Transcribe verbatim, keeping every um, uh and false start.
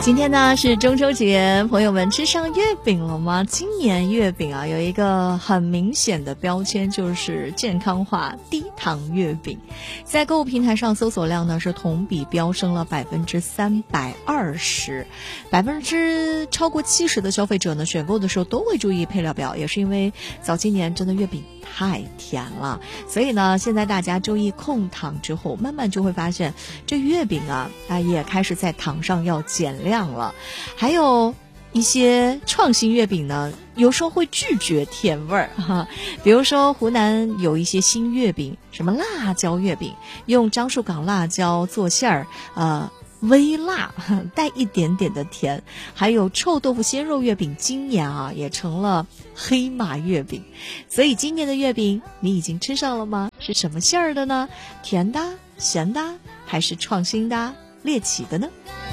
今天呢是中秋节，朋友们吃上月饼了吗？今年月饼啊有一个很明显的标签，就是健康化低糖月饼。在购物平台上搜索量呢是同比飙升了百分之三百二十，百分之超过七十的消费者呢选购的时候都会注意配料表，也是因为早今年真的月饼太甜了，所以呢现在大家注意控糖之后，慢慢就会发现这月饼啊啊也开始在糖上要减量了。还有一些创新月饼呢有时候会拒绝甜味儿哈，比如说湖南有一些新月饼，什么辣椒月饼，用樟树港辣椒做馅儿，呃微辣带一点点的甜。还有臭豆腐鲜肉月饼，今年啊也成了黑马月饼。所以今年的月饼你已经吃上了吗？是什么馅儿的呢？甜的、咸的，还是创新的、猎奇的呢？